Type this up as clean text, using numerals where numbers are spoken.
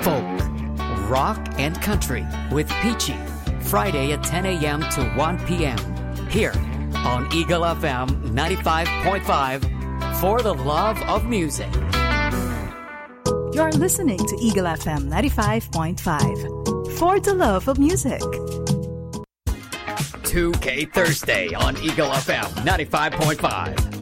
folk, rock, and country with Peachy. Friday at 10 a.m. to 1 p.m. here on Eagle FM 95.5 for the love of music. You're listening to Eagle FM 95.5 for the love of music. 2K Thursday on Eagle FM 95.5.